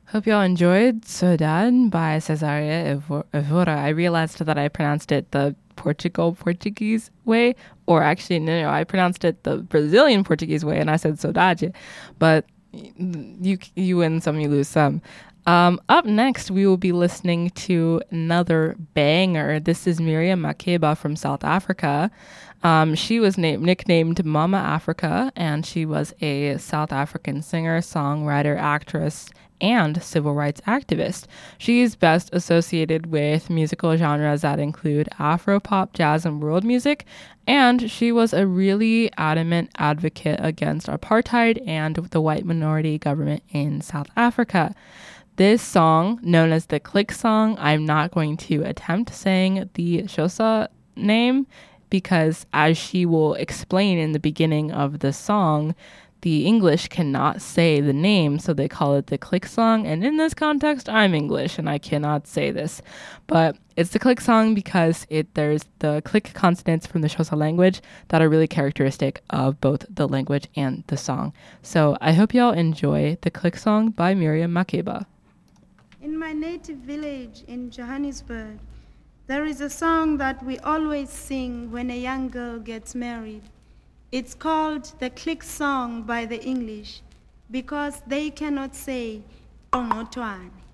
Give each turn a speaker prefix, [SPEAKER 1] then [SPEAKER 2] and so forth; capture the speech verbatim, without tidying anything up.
[SPEAKER 1] Hope y'all enjoyed Saudade by Cesaria Evora. I realized that I pronounced it the Portugal Portuguese way, or actually, no, no, I pronounced it the Brazilian Portuguese way, and I said Saudade. But you, you win some, you lose some. Um, up next, we will be listening to another banger. This is Miriam Makeba from South Africa. Um, she was named, nicknamed Mama Africa, and she was a South African singer, songwriter, actress, and civil rights activist. She is best associated with musical genres that include Afropop, jazz, and world music, and she was a really adamant advocate against apartheid and the white minority government in South Africa. This song, known as the Click Song, I'm not going to attempt saying the Xhosa name because, as she will explain in the beginning of the song, the English cannot say the name, so they call it the Click Song. And in this context, I'm English and I cannot say this. But it's the Click Song because it there's the click consonants from the Xhosa language that are really characteristic of both the language and the song. So I hope y'all enjoy the Click Song by Miriam Makeba.
[SPEAKER 2] In my native village in Johannesburg, there is a song that we always sing when a young girl gets married. It's called the Click Song by the English because they cannot say Ongotwane.